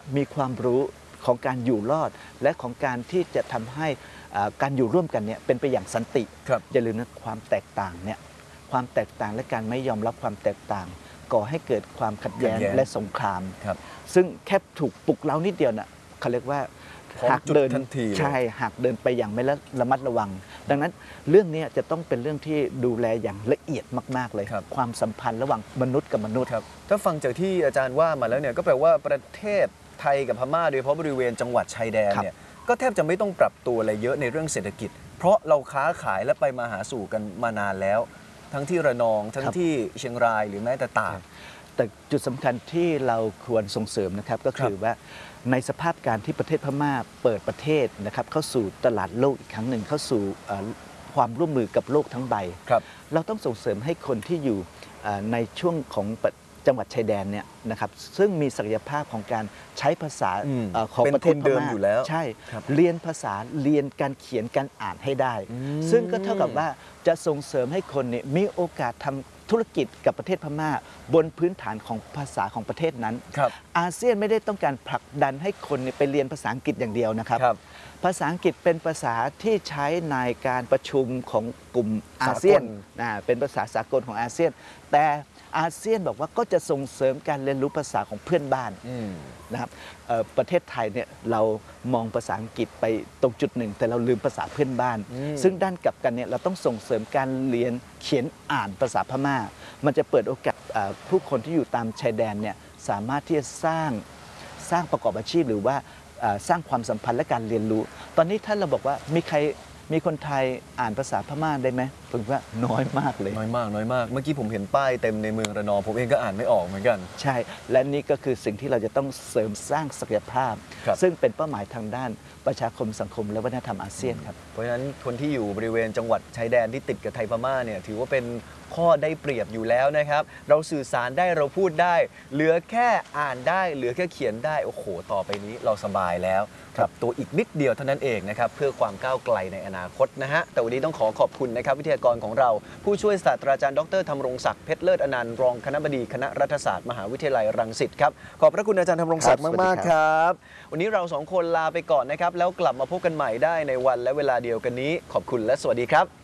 มีความรู้ของการอยู่รอดและของการที่จะทำให้การอยู่ร่วมกันเนี่ยเป็นไปอย่างสันติอย่าลืมนะความแตกต่างเนี่ยความแตกต่างและการไม่ยอมรับความแตกต่างก่อให้เกิดความขัดแย้งและสงครามซึ่งแค่ถูกปลุกเร้านิดเดียวน่ะเขาเรียกว่าหากเดินใช่หากเดินไปอย่างไม่ระมัดระวังดังนั้นเรื่องนี้จะต้องเป็นเรื่องที่ดูแลอย่างละเอียดมากๆเลยความสัมพันธ์ระหว่างมนุษย์กับมนุษย์ถ้าฟังจากที่อาจารย์ว่ามาแล้วเนี่ยก็แปลว่าประเทศไทยกับพม่าโดยเฉพาะบริเวณจังหวัดชายแดนเนี่ยก็แทบจะไม่ต้องปรับตัวอะไรเยอะในเรื่องเศรษฐกิจเพราะเราค้าขายและไปมาหาสู่กันมานานแล้วทั้งที่ระนองทั้งที่เชียงรายหรือแม้แต่ตากแต่จุดสำคัญที่เราควรส่งเสริมนะครับก็คือว่าในสภาพการที่ประเทศพม่าเปิดประเทศนะครับเข้าสู่ตลาดโลกอีกครั้งหนึ่งเข้าสู่ความร่วมมือกับโลกทั้งใบเราต้องส่งเสริมให้คนที่อยู่ในช่วงของจังหวัดชายแดนเนี่ยนะครับซึ่งมีศักยภาพของการใช้ภาษาของประเทศพม่าอยู่แล้วใช่เรียนภาษาเรียนการเขียนการอ่านให้ได้ซึ่งก็เท่ากับว่าจะส่งเสริมให้คนเนี่ยมีโอกาสทำธุรกิจกับประเทศพม่าบนพื้นฐานของภาษาของประเทศนั้นอาเซียนไม่ได้ต้องการผลักดันให้คนไปเรียนภาษาอังกฤษอย่างเดียวนะครับภาษาอังกฤษเป็นภาษาที่ใช้ในการประชุมของกลุ่มอาเซียนเป็นภาษาสากลของอาเซียนแต่อาเซียนบอกว่าก็จะส่งเสริมการเรียนรู้ภาษาของเพื่อนบ้านนะครับประเทศไทยเนี่ยเรามองภาษาอังกฤษไปตรงจุดหนึ่งแต่เราลืมภาษาเพื่อนบ้านซึ่งด้านกลับกันเนี่ยเราต้องส่งเสริมการเรียนเขียนอ่านภาษาพม่ามันจะเปิดโอกาสผู้คนที่อยู่ตามชายแดนเนี่ยสามารถที่จะสร้างประกอบอาชีพหรือว่าสร้างความสัมพันธ์และการเรียนรู้ตอนนี้ถ้าเราบอกว่ามีคนไทยอ่านภาษาพม่าได้ไหมผมว่าน้อยมากเลยน้อยมากเมื่อกี้ผมเห็นป้ายเต็มในเมืองระนองผมเองก็อ่านไม่ออกเหมือนกันใช่และนี่ก็คือสิ่งที่เราจะต้องเสริมสร้างศักยภาพซึ่งเป็นเป้าหมายทางด้านประชาคมสังคมและวัฒนธรรมอาเซียนครับเพราะฉะนั้นคนที่อยู่บริเวณจังหวัดชายแดนที่ติดกับไทยพม่าเนี่ยถือว่าเป็นข้อได้เปรียบอยู่แล้วนะครับเราสื่อสารได้เราพูดได้เหลือแค่อ่านได้เหลือแค่เขียนได้โอ้โหต่อไปนี้เราสบายแล้วครับตัวอีกนิดเดียวเท่านั้นเองนะครับเพื่อความก้าวไกลในอนาคตนะฮะแต่วันนี้ต้องขอบคุณนะครับวิทยากรของเราผู้ช่วยศาสตราจารย์ดร.ธำรงศักดิ์เพชรเลิศอนันต์รองคณบดีคณะรัฐศาสตร์มหาวิทยาลัยรังสิตครับขอบพระคุณอาจารย์ธำรงศักดิ์มากๆครับวันนี้เรา2 คนลาไปก่อนนะครับแล้วกลับมาพบกันใหม่ได้ในวันและเวลาเดียวกันนี้ขอบคุณและสวัสดีครับ